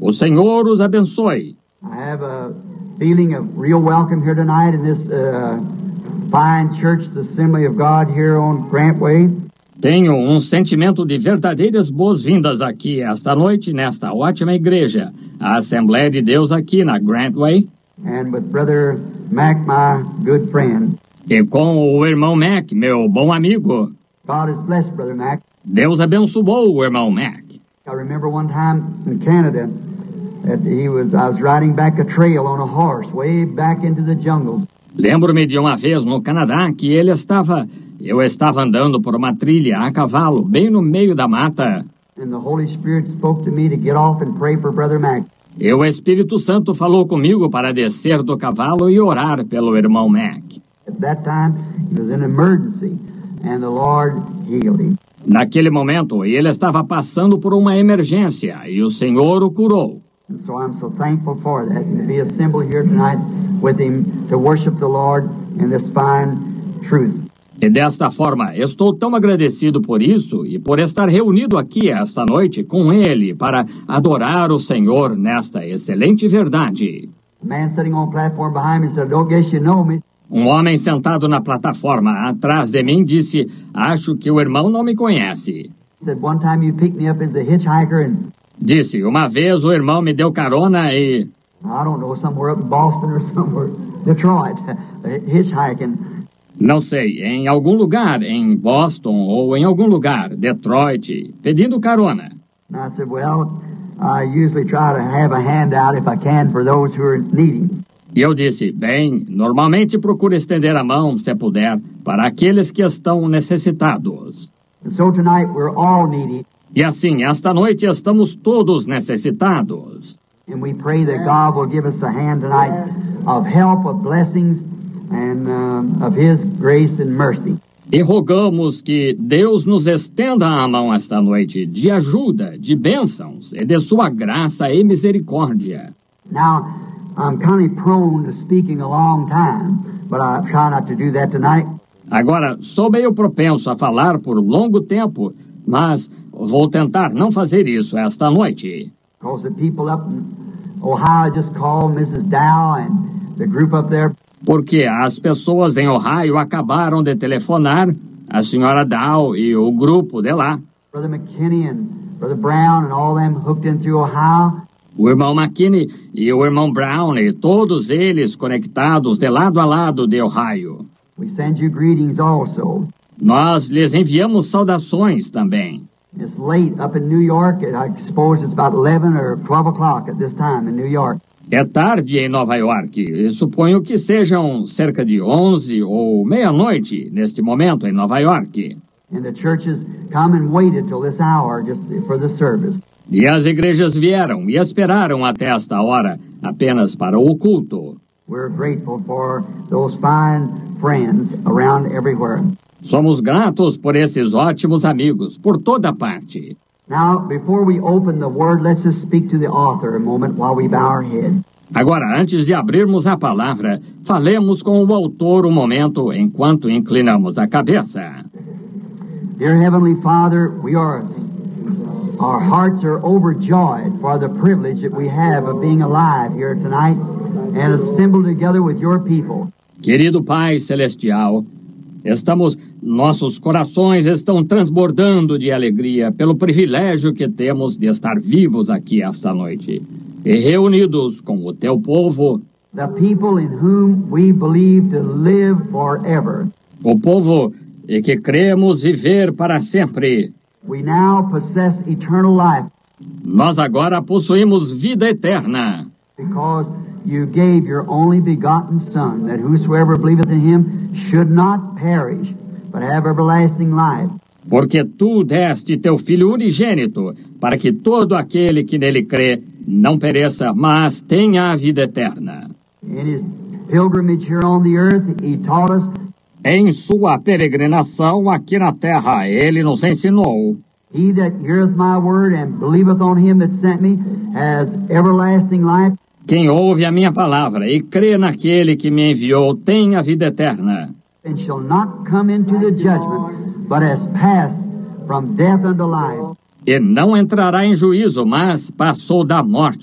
O Senhor os abençoe. I have a feeling of real welcome here tonight in this fine church, the Assembly of God here on Grantway. Tenho um sentimento de verdadeiras boas-vindas aqui esta noite, nesta ótima igreja, a Assembleia de Deus aqui na Grantway. And with Brother Mac, my good friend. E com o irmão Mac, meu bom amigo. God has blessed Brother Mac. Deus abençoou o irmão Mac. I remember one time in Canada that I was riding back a trail on a horse way back into the jungle. Lembro-me de uma vez no Canadá que eu estava andando por uma trilha a cavalo, bem no meio da mata. And the Holy Spirit spoke to me to get off and pray for Brother Mac. E o Espírito Santo falou comigo para descer do cavalo e orar pelo irmão Mac. At that time, it was an emergency, and the Lord healed him. Naquele momento, ele estava passando por uma emergência e o Senhor o curou. And so I'm so thankful for that, and to be assembled here tonight with him to worship the Lord in this fine truth. E desta forma, estou tão agradecido por isso e por estar reunido aqui esta noite com ele para adorar o Senhor nesta excelente verdade. A man sitting on a platform behind me said, "I don't guess you know me." Um homem sentado na plataforma atrás de mim disse, acho que o irmão não me conhece. He said, "One time you picked me up as a hitchhiker and Disse, uma vez o irmão me deu carona e... I don't know, somewhere up in Boston or somewhere, Detroit, hitchhiking." Não sei, em algum lugar, em Boston ou em algum lugar, Detroit, pedindo carona. And I said, "Well, I usually try to have a handout if I can for those who are needing." E eu disse, bem, normalmente procuro estender a mão, se puder, para aqueles que estão necessitados. And so tonight we're all needy. E assim, esta noite estamos todos necessitados. And we pray that God will give us a hand tonight of help, of blessings, and of His grace and mercy. E rogamos que Deus nos estenda a mão esta noite de ajuda, de bênçãos e de sua graça e misericórdia. Now, I'm kind of prone to speaking a long time, but I try not to do that tonight. Agora, sou meio propenso a falar por longo tempo, mas vou tentar não fazer isso esta noite. Because the people up in Ohio just called Mrs. Dow and the group up there. Porque as pessoas em Ohio acabaram de telefonar, a senhora Dow e o grupo de lá. Brother McKinney and Brother Brown and all them hooked in through Ohio. O irmão McKinney e o irmão Brown e todos eles conectados de lado a lado de Ohio. We send you greetings also. Nós lhes enviamos saudações também. It's late up in New York. I suppose it's about 11 or 12 o'clock at this time in New York. É tarde em Nova York. E suponho que sejam cerca de 11 ou meia-noite neste momento em Nova York. And the churches come and waited till this hour just for the service. E as igrejas vieram e esperaram até esta hora apenas para o culto. We're grateful for those fine friends around everywhere. Somos gratos por esses ótimos amigos por toda parte. Now, before we open the word, let's just speak to the author a moment while we bow our heads. Agora, antes de abrirmos a palavra, falemos com o autor um momento enquanto inclinamos a cabeça. Dear Heavenly Father, our hearts are overjoyed for the privilege that we have of being alive here tonight and assembled together with your people. Querido Pai Celestial, nossos corações estão transbordando de alegria pelo privilégio que temos de estar vivos aqui esta noite e reunidos com o teu povo, the people in whom we believe to live forever. O povo em que cremos viver para sempre. We now possess eternal life. Nós agora possuímos vida eterna. Because you gave your only begotten Son, that whosoever believeth in him should not perish, but have everlasting life. Porque tu deste teu Filho unigênito, para que todo aquele que nele crê não pereça, mas tenha a vida eterna. In his pilgrimage here on the earth, he taught us. Em sua peregrinação aqui na terra, ele nos ensinou. He that heareth my word and believeth on him that sent me has everlasting life. Quem ouve a minha palavra e crê naquele que me enviou tem a vida eterna. And shall not come into the judgment, but has passed from death unto life. E não entrará em juízo, mas passou da morte